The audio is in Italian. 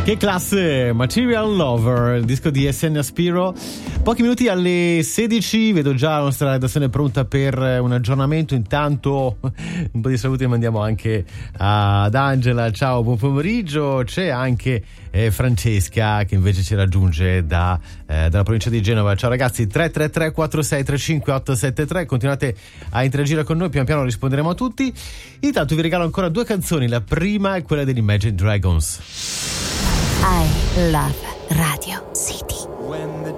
Che classe, Material Lover, il disco di Yesenia Spiro. Pochi minuti alle 16, vedo già la nostra redazione pronta per un aggiornamento. Intanto un po' di saluti mandiamo anche ad Angela. Ciao, buon pomeriggio. C'è anche Francesca che invece ci raggiunge dalla provincia di Genova. Ciao ragazzi, 333 4635 873, continuate a interagire con noi, pian piano risponderemo a tutti. Intanto vi regalo ancora 2 canzoni, la prima è quella degli Imagine Dragons. I love Radio City.